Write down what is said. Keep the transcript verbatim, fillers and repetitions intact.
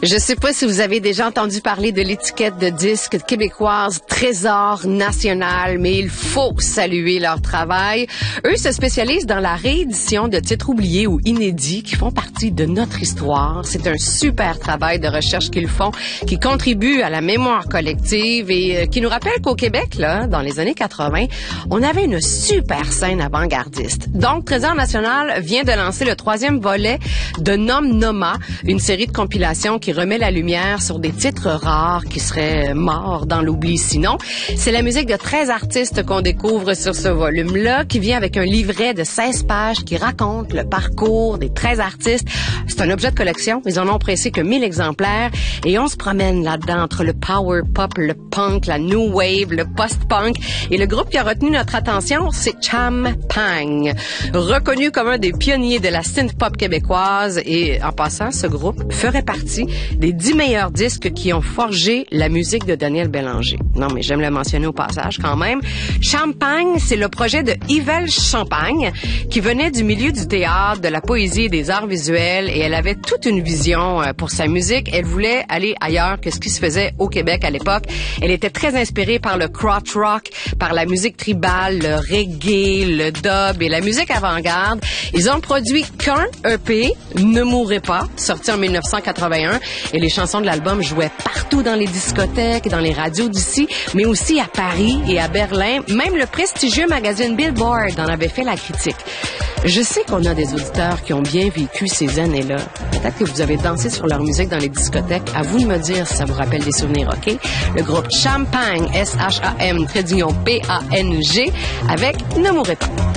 Je sais pas si vous avez déjà entendu parler de l'étiquette de disques québécoise Trésor National, mais il faut saluer leur travail. Eux se spécialisent dans la réédition de titres oubliés ou inédits qui font partie de notre histoire. C'est un super travail de recherche qu'ils font, qui contribue à la mémoire collective et qui nous rappelle qu'au Québec, là, dans les années quatre-vingt, on avait une super scène avant-gardiste. Donc, Trésor National vient de lancer le troisième volet de Nom Noma, une série de compilations qui remet la lumière sur des titres rares qui seraient morts dans l'oubli sinon. C'est la musique de treize artistes qu'on découvre sur ce volume-là, qui vient avec un livret de seize pages qui raconte le parcours des treize artistes. C'est un objet de collection. Ils en ont pressé que mille exemplaires et on se promène là-dedans entre le power pop, le punk, la new wave, le post-punk. Et le groupe qui a retenu notre attention, c'est Cham Pang, reconnu comme un des pionniers de la synth-pop québécoise. Et en passant, ce groupe ferait partie des dix meilleurs disques qui ont forgé la musique de Daniel Bélanger. Non, mais j'aime le mentionner au passage quand même. Cham Pang, c'est le projet de Yvelle Champagne, qui venait du milieu du théâtre, de la poésie et des arts visuels, et elle avait toute une vision pour sa musique. Elle voulait aller ailleurs que ce qui se faisait au Québec à l'époque. Elle était très inspirée par le crotch rock, par la musique tribale, le reggae, le dub et la musique avant-garde. Ils ont produit qu'un E P, Ne mourrez pas, sorti en dix-neuf cent quatre-vingt-un, et les chansons de l'album jouaient partout dans les discothèques, dans les radios d'ici, mais aussi à Paris et à Berlin. Même le prestigieux magazine Billboard en avait fait la critique. Je sais qu'on a des auditeurs qui ont bien vécu ces années-là. Peut-être que vous avez dansé sur leur musique dans les discothèques. À vous de me dire si ça vous rappelle des souvenirs, OK? Le groupe Cham Pang, S H A M, trait d'union P A N G, avec Ne mourrez pas.